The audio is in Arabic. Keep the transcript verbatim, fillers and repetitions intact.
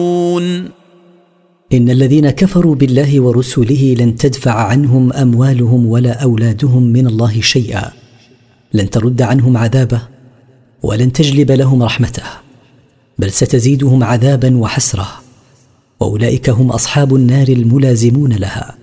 إن الذين كفروا بالله ورسله لن تدفع عنهم أموالهم ولا أولادهم من الله شيئا، لن ترد عنهم عذابه ولن تجلب لهم رحمته، بل ستزيدهم عذابا وحسرة، وأولئك هم أصحاب النار الملازمون لها.